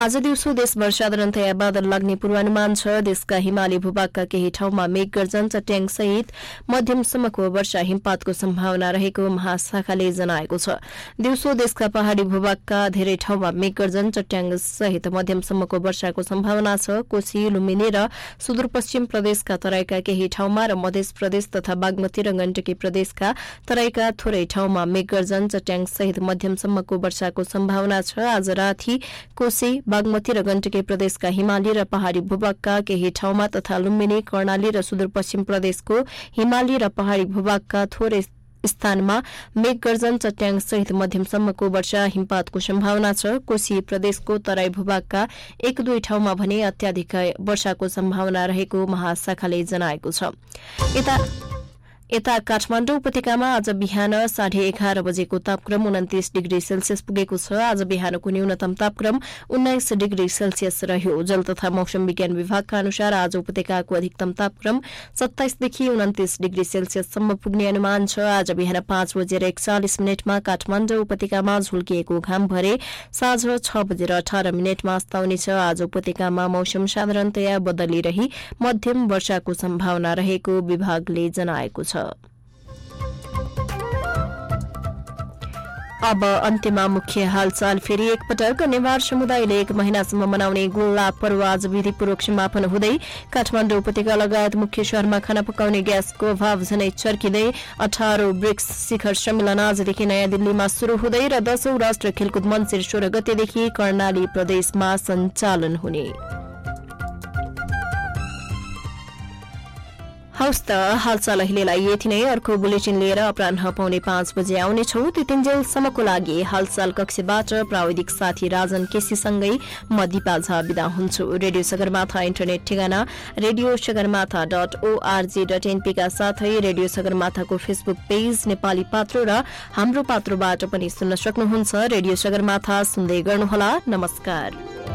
आज दिउँसो देशभर साधारणतया बादल लाग्ने पूर्वानुमान छ। देशका हिमाली भूभागका केही ठाउँमा मेघगर्जन चट्याङ सहित मध्यमसम्मको वर्षा हिमपातको सम्भावना रहेको महाशाखाले जनाएको छ। दिउँसो देशका पहाड़ी भूभागका धेरै ठाउँमा मेघगर्जन चट्याङ सहित मध्यमसम्मको वर्षाको सम्भावना छ। कोशी, लुम्बिनी र सुदूरपश्चिम प्रदेशका तराईका केही ठाउँमा र मध्य प्रदेश तथा बागमती र गण्डकी प्रदेशका तराईका थोरै ठाउँमा मेघगर्जन चट्याङ सहित मध्यमसम्मको वर्षाको सम्भावना छ। आज राति कोशी, बागमती र गण्डकी प्रदेशका हिमाली र पहाड़ी भूभागका केही ठाउँमा तथा लुम्बिनी, कर्णाली र सुदूरपश्चिम प्रदेशको हिमाली र पहाड़ी भूभागका थोरै स्थानमा मेघगर्जन चट्याङ सहित मध्यमसम्मको वर्षा हिमपातको सम्भावना छ। कोशी प्रदेशको तराई भूभागका 1-2 ठाउँमा भने अत्याधिक वर्षाको सम्भावना रहेको महाशाखाले जनाएको छ। यता काठमाडौँ उपत्यकामा आज बिहान 11:30 बजेको तापक्रम 29 डिग्री सेल्सियस पुगेको छ। आज बिहानको न्यूनतम तापक्रम 19 डिग्री सेल्सियस रह्यो। जल तथा मौसम विज्ञान विभागका अनुसार आज उपत्यकाको अधिकतम तापक्रम 27 देखि 29 डिग्री सेल्सियससम्म पुग्ने अनुमान छ। आज बिहान 5:41 काठमाडौँ उपत्यकामा झुल्किएको घाम भरे साँझ 6:18 अस्ताउनेछ। आज उपत्यकामा मौसम साधारणतया बदली रही मध्यम वर्षाको सम्भावना रहेको विभागले जनाएको छ। अब अन्त्यमा मुख्य हालचाल फेरि एकपटक। नेवार समुदायले 1 महिनासम्म मनाउने गोल्ला पर्व आज विधिपूर्वक समापन हुँदै काठमाडौँ उपत्यका लगायत मुख्य शहरमा खाना पकाउने ग्यासको अभाव झनै चर्किँदै 18औं ब्रिक्स शिखर सम्मेलन आजदेखि नयाँ दिल्लीमा शुरू हुँदै र 10औं राष्ट्रिय खेलकुद मञ्च 16 गतेदेखि कर्णाली प्रदेशमा सञ्चालन हुने। हवस् त हालचाल अहिलेलाई यति नै। अर्को बुलेटिन लिएर अपराह्न 4:45 बजे आउनेछौ। त्यतिन्जेलसम्मको लागि हालचाल कक्षबाट प्राविधिक साथी राजन केसीसँगै म दिपा झा बिदा हुन्छु। रेडियो सगरमाथा इन्टरनेट ठेगाना radiosagaramatha.org.np का साथै रेडियो सगरमाथाको फेसबुक पेज नेपाली पात्रो र हाम्रो पात्रोबाट पनि सुन्न सक्नुहुन्छ। रेडियो सगरमाथा सुन्दै गर्नुहोला। नमस्कार।